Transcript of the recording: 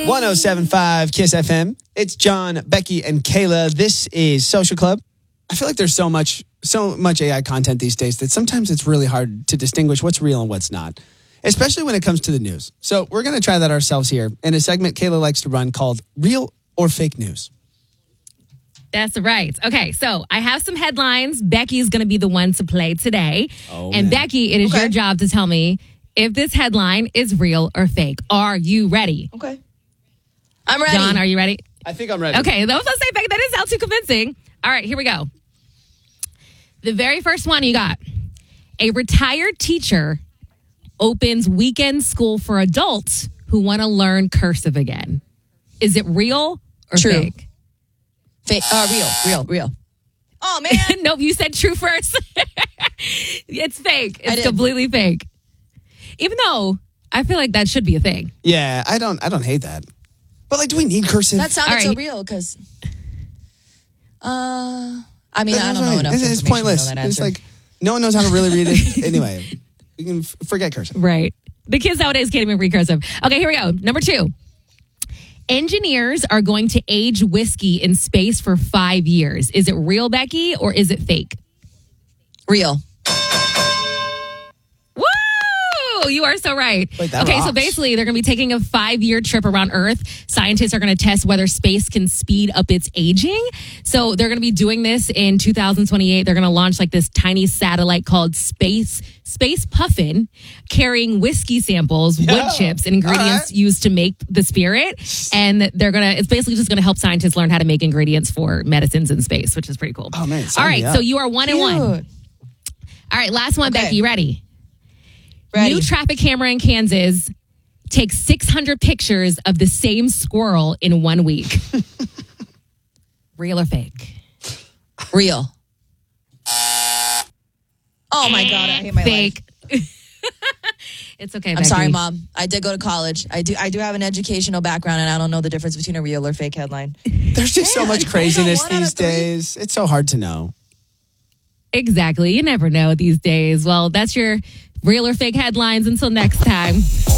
107.5 Kiss FM. It's John, Becky, and Kayla. This is Social Club. I feel like there's so much AI content these days that sometimes it's really hard to distinguish what's real and what's not, especially when it comes to the news. So we're going to try that ourselves here in a segment Kayla likes to run called Real or Fake News. That's right. Okay, so I have some headlines. Becky is going to be the one to play today. And Becky, it is your job to tell me if this headline is real or fake. Are you ready? Okay. I'm ready. John, are you ready? I think I'm ready. Okay, that was going to say, Becky, that didn't sound too convincing. All right, here we go. The very first one you got. A retired teacher opens weekend school for adults who want to learn cursive again. Is it real or True. fake? Fake. Real. Oh, man. Nope, you said true first. It's fake. It's completely fake. Even though I feel like that should be a thing. Yeah, I don't hate that. But like, do we need cursive? That sounded so real because, I don't know enough. It's pointless. It's like, no one knows how to really read it. Anyway, you can forget cursive. Right. The kids nowadays can't even read cursive. Okay, here we go. Number 2. Engineers are going to age whiskey in space for 5 years. Is it real, Becky, or is it fake? Real. Woo! You are so right. Wait, that okay, rocks. so basically they're going to be taking a 5-year trip around Earth. Scientists are going to test whether space can speed up its aging. So they're going to be doing this in 2028. They're going to launch like this tiny satellite called Space Puffin, carrying whiskey samples, wood chips, and ingredients used to make the spirit. And it's basically just going to help scientists learn how to make ingredients for medicines in space, which is pretty cool. Oh, man. All right, so you are 1-1. All right, last one, Becky. Ready? New traffic camera in Kansas takes 600 pictures of the same squirrel in 1 week. Real or fake? Real. Oh my God, I hate my fake. life. It's okay, I'm Becky. sorry, Mom. I did go to college. I do have an educational background, and I don't know the difference between a real or fake headline. There's just so much craziness these days. It's so hard to know. Exactly. You never know these days. Well, that's your real or fake headlines. Until next time.